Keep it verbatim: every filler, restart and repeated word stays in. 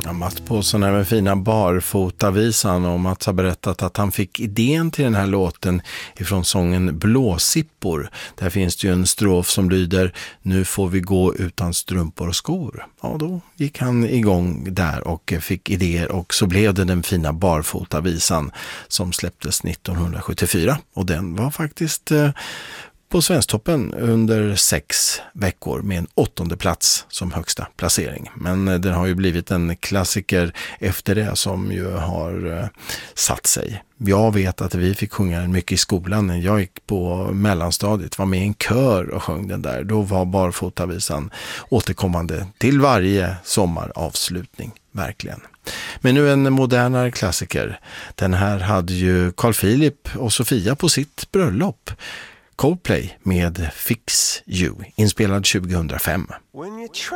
Ja, Mats Paulsson är med fina barfotavisan, och Mats har berättat att han fick idén till den här låten ifrån sången Blåsippor. Där finns det ju en strof som lyder: nu får vi gå utan strumpor och skor. Ja, då gick han igång där och fick idéer, och så blev det den fina barfotavisan som släpptes nittonhundrasjuttiofyra, och den var faktiskt eh, på Svensktoppen under sex veckor med en åttonde plats som högsta placering. Men den har ju blivit en klassiker efter det, som ju har uh, satt sig. Jag vet att vi fick sjunga den mycket i skolan när jag gick på mellanstadiet, var med i en kör och sjöng den där. Då var barfotavisan återkommande till varje sommaravslutning, verkligen. Men nu en modernare klassiker. Den här hade ju Carl Philip och Sofia på sitt bröllop. Coldplay med Fix You, inspelad tjugohundrafem.